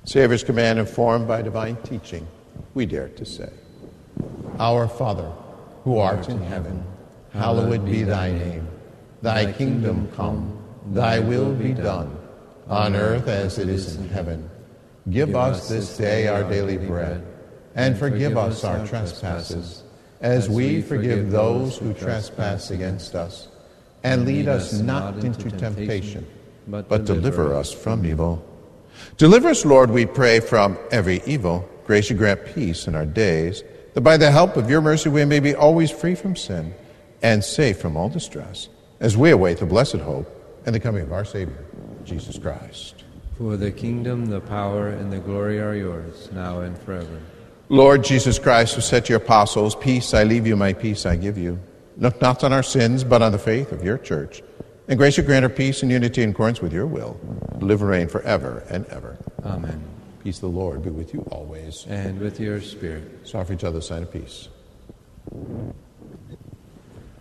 Savior's command informed by divine teaching, we dare to say, Our Father, who art in heaven, hallowed be thy name. Thy kingdom come, thy will be done, on earth as it is in heaven. Give us this day our daily bread, and forgive us our trespasses, as we forgive those who trespass against us. And lead us not into temptation, but deliver us from evil. Deliver us, Lord, we pray, from every evil. Grace you grant peace in our days, that by the help of your mercy we may be always free from sin and safe from all distress, as we await the blessed hope and the coming of our Savior, Jesus Christ. For the kingdom, the power, and the glory are yours, now and forever. Lord Jesus Christ, who said to your apostles, Peace I leave you, my peace I give you, look not on our sins, but on the faith of your church, and grace you grant her peace and unity in accordance with your will, live and reign forever and ever. Amen. Peace of the Lord be with you always. And with your spirit. So offer each other a sign of peace.